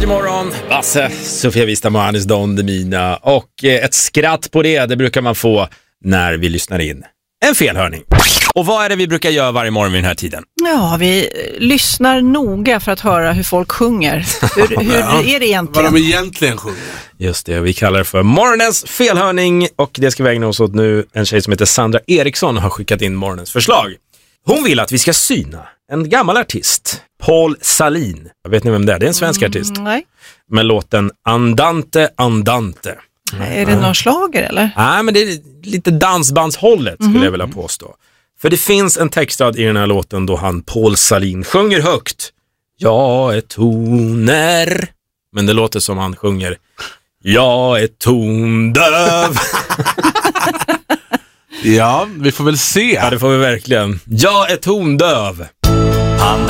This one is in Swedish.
Radio Morgon, Basse, Sofia Wistam och Anis Don Demina. Och ett skratt på det brukar man få när vi lyssnar in en felhörning. Och vad är det vi brukar göra varje morgon vid den här tiden? Ja, vi lyssnar noga för att höra hur folk sjunger. Hur är det egentligen? Vad de egentligen sjunger. Just det, vi kallar det för morgonens felhörning. Och det ska vi ägna oss åt nu. En tjej som heter Sandra Eriksson har skickat in morgonens förslag. Hon vill att vi ska syna en gammal artist, Paul Salin. Vet ni vem det är? Det är en svensk artist. Nej. Med låten Andante, Andante. Är det någon slager eller? Nej, men det är lite dansbandshållet skulle jag vilja påstå. För det finns en textrad i den här låten då han, Paul Salin, sjunger högt. Jag är toner. Men det låter som han sjunger. Jag är tondöv. Ja, vi får väl se. Ja, det får vi verkligen. Jag är tondöv.